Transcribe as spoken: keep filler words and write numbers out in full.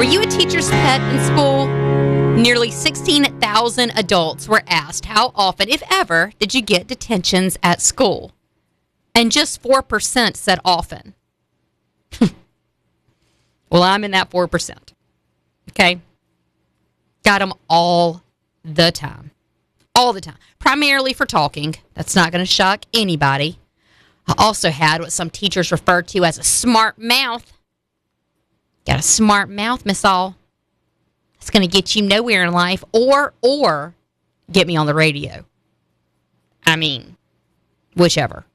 you a teacher's pet in school? Nearly sixteen thousand adults were asked how often, if ever, did you get detentions at school? And just four percent said often. Well, I'm in that four percent. Okay? Got them all the time. All the time. Primarily for talking. That's not going to shock anybody. I also had what some teachers refer to as a smart mouth. Got a smart mouth, Miss All. It's going to get you nowhere in life or, or get me on the radio. I mean, whichever.